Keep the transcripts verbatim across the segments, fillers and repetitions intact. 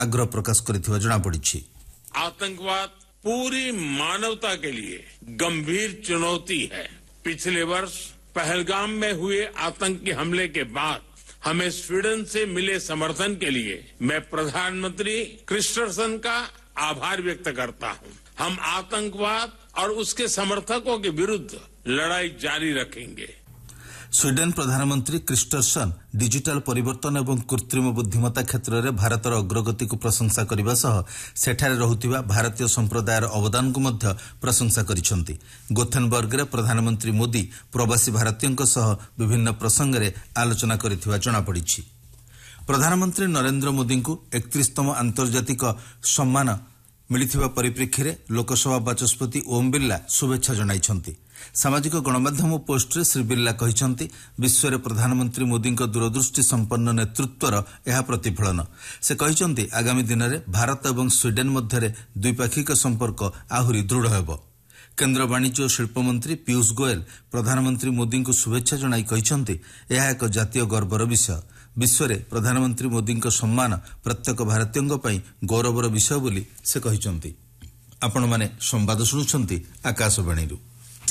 आग्रह प्रकाश करथिबा जणा पड़िछि। आतंकवाद पूरी मानवता के लिए गंभीर चुनौती है। पिछले वर्ष पहलगाम में हुए आतंकी हमले के बाद हमें स्वीडन से मिले समर्थन के लिए मैं प्रधानमंत्री क्रिस्टरसन का आभार व्यक्त करता हूं। हम आतंकवाद और उसके समर्थकों के विरुद्ध लड़ाई जारी रखेंगे। स्वीडन प्रधानमंत्री क्रिस्टरसन डिजिटल परिवर्तन एवं कृत्रिम बुद्धिमत्ता क्षेत्र में भारतर अग्रगति को प्रशंसा करने सह सेठारे रहुतिबा भारतीय संप्रदायर अवदान को मध्य प्रशंसा करिसेंती। गोथेनबर्ग रे प्रधानमंत्री मोदी प्रवासी भारतीयों सह विभिन्न प्रसंग में आलोचना करिथिबा जणा पड़िछि। प्रधानमंत्री नरेंद्र मोदी को इकतीसतम आंतर्जातिक सम्मान मिलिथिबा परिप्रेक्षी रे लोकसभा बाचस्पति ओम बिर्ला शुभेच्छा जणाइछंती। सामाजिक गणमाध्यम पोस्ट रे श्री बिर्ला कहिसंती विश्व रे प्रधानमंत्री मोदी को दूरदृष्टि संपन्न नेतृत्वर यह प्रतिफलन। से कहिसंती आगामी दिन में भारत और स्वीडन मध्य द्विपाक्षिक संपर्क आहुरी दृढ़ हेबो। केंद्र वाणिज्य और शिल्प मंत्री पीयूष गोयल प्रधानमंत्री मोदी को शुभेच्छा जणाई कहिसंती यह एक जातीय गर्वर विषय। विश्व रे प्रधानमंत्री मोदी को सम्मान प्रत्येक भारतीयों पई गौरवर विषय बोली से कहिसंती। आपण माने संवाद सुनुछंती आकाशवाणी रु।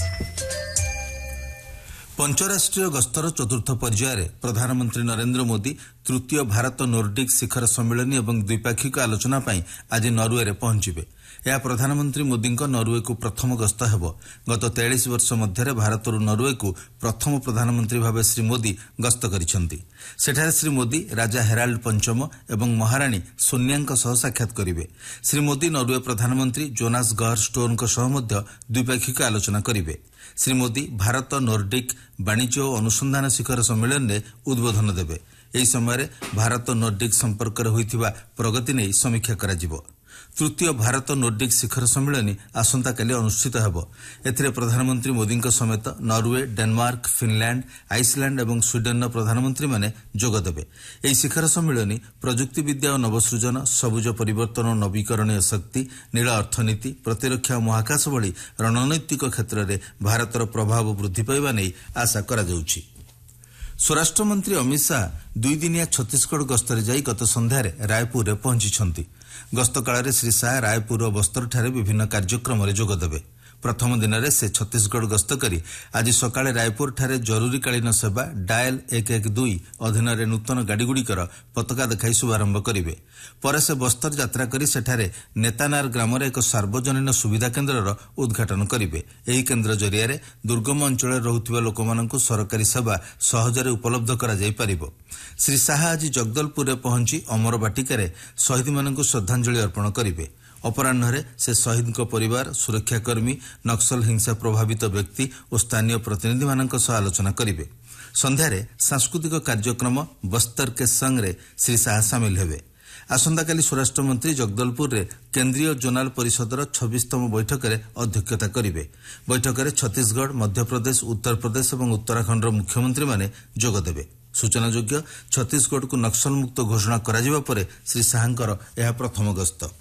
पंचराष्ट्रीय गस्तर चतुर्थ पर्यायर प्रधानमंत्री नरेंद्र मोदी तृतीय भारत नोर्डिक शिखर सम्मेलन और द्विपाक्षिक आलोचना पाई आज नॉर्वे रे पहुंचबे। यह प्रधानमंत्री मोदी को नॉर्वे को प्रथम गस्त हेब। गत तेईस वर्ष मध्य भारत नॉर्वे को प्रथम प्रधानमंत्री भाव श्री मोदी गस्त करिसेंती। सेठारे श्री मोदी राजा हेराल्ड पंचम एवं महाराणी सोनिया सह साक्षात करिवे। श्री मोदी नॉर्वे प्रधानमंत्री जोनास गार स्टोन सह मध्य द्विपाक्षिक आलोचना करिवे। श्री मोदी भारत नॉर्डिक वाणिज्य और अनुसंधान शिखर सम्मेलन में उद्बोधन देवे। एही समय भारत नॉर्डिक संपर्क में होइथिबा प्रगति नहीं समीक्षा कराजिबो। तृतीय भारत नॉर्डिक शिखर सम्मेलन आसंता काली अनुष्ठित हेबो। एथिरे प्रधानमंत्री मोदी समेत नॉर्वे, डेनमार्क, फिनलैंड, आइसलैंड और स्वीडन प्रधानमंत्री माने जोग देबे। एही शिखर सम्मेलन प्रजुक्ति विद्या और नवसृजन, सबुज परिवर्तन और नवीकरणीय शक्ति, नील अर्थनीति, प्रतिरक्षा और महाकाश भली रणनैतिक क्षेत्र में भारतर प्रभाव वृद्धि पाइबा नै आशा करा जाउछि। स्वराष्ट्र मंत्री अमित शाह दुई दिनिया छत्तीसगढ़ गस्तरे जाई गत संध्यारे रायपुर रे पहुंचिछंती। गस्त काल श्री शाह रायपुर और बस्तर ठारे विभिन्न कार्यक्रम रे जोग देबे। प्रथम दिन में से छत्तीसगढ़ गस्त करी आज सकाळे रायपुर ठारे जरूरीकालीन सेवा डायल एक एक दुई अधीन रे नूतन गाड़ीगुड़िकर पताका देखाई शुभारंभ करिवे। परे से बस्तर यात्रा करी सेठारे नेतानार ग्राम रे एक सार्वजनीन सुविधा केन्द्रर उद्घाटन करिवे। एही केन्द्र जरिया दुर्गम अंचल रहुथिबा लोकमानंकु सरकारी सेवा सहजरे उपलब्ध करा जाई परिबो। श्री शाह आज जगदलपुर रे पहुंची अमर बाटिका शहीद मानंकु श्रद्धांजलि अर्पण करिवे। अपराह्न से शहीद परिवार, सुरक्षाकर्मी, नक्सल हिंसा प्रभावित व्यक्ति और स्थानीय प्रतिनिधि मानक सह आलोचना करिवे। संध्यारे सांस्कृतिक कार्यक्रम बस्तर के संग रे श्री शाह सामिल हेबे। आसंताकाली स्वराष्ट्र मंत्री जगदलपुर रे केंद्रीय जोनाल परिषदर छब्बीसतम बैठक में अध्यक्षता करिवे। बैठक में छत्तीसगढ़, मध्यप्रदेश, उत्तर प्रदेश और उत्तराखंड मुख्यमंत्री माने जोग देबे। सूचनायोग्य छत्तीसगढ़ को नक्सल मुक्त घोषणा कराजिबा परे श्री शाहंकर यह प्रथम गस्त।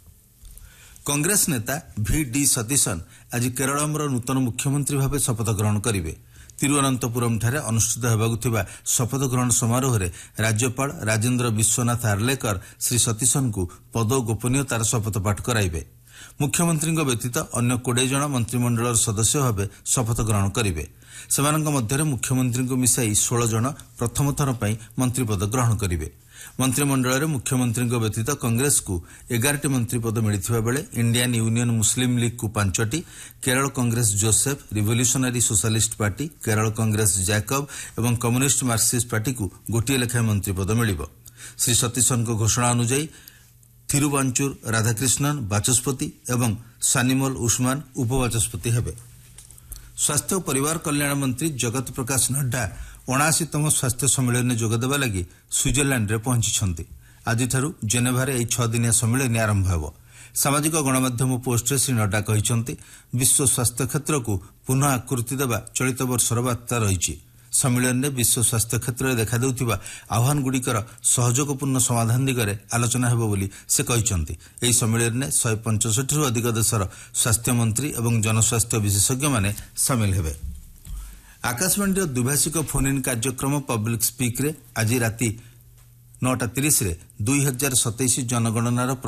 कांग्रेस नेता भी डी सतीशन आज केरलमर नूतन मुख्यमंत्री भाव शपथ ग्रहण करिवे। तिरुवनंतपुरम ठारे अनुष्ठित हेबाकु थिबा शपथ ग्रहण समारोह रे राज्यपाल राजेंद्र विश्वनाथ आर्लेकर श्री सतीशन को पद और गोपनीयतार शपथ पाठ कराइबे। मुख्यमंत्री व्यतीत अन्य कोड़े जन मंत्रिमंडल सदस्य भाव शपथ ग्रहण करिवे। सेमानंक मध्यरे मुख्यमंत्री को मिसाई सोलह जन प्रथम थर पई मंत्रिपद ग्रहण करिवे। मंत्रिमंडल मुख्यमंत्री व्यतीत कांग्रेस को एगारटी मंत्रिपद मिलता बेले इंडियन यूनियन मुस्लिम लीग को पांचटी, Kerala Congress Joseph, revolutionary socialist party, Kerala Congress Jacob और कम्युनिस्ट मार्क्सिस्ट पार्टी को गोटे लेखाएं मंत्रिपद मिलिब। श्री सतीशन को घोषणा अनुଯାयी थिरुवांचूर राधाकृष्णन बाचस्पति और सानिमल उस्मान उपबाचस्पति हेबे। स्वास्थ्य और परिवार कल्याण मंत्री जगत प्रकाश नड्डा अणाशीतम स्वास्थ्य सम्मेलन में जोगदेवा लगी स्विट्जरलैंड रे पहुंची। आज जेनेभारे यह छह दिनिया सम्मेलन आरंभ हो। सामाजिक गणमाध्यम पोस्ट श्री नड्डा कहते विश्व स्वास्थ्य क्षेत्र को पुनः आकृति देवा चलित वर्षर बार्ता रही। सम्मेलन में विश्व स्वास्थ्य क्षेत्र में देखा देउथिबा आह्वान गुड़िकर सहयोगपूर्ण समाधान दिगरे आलोचना हेबो बोली से कहते। यह सम्मेलन में शहे पंचषठी रु अधिक देशर स्वास्थ्य मंत्री और जनस्वास्थ्य विशेषज्ञ माने सामिल हेबे। आकाशवाणी द्विभाषिक फोन इन कार्यक्रम पब्लिक स्पीक रे आज राति ନଅଟା ତିରିଶରେ ଦୁଇ ହଜାର ସତେଇଶ ଜନଗଣନାର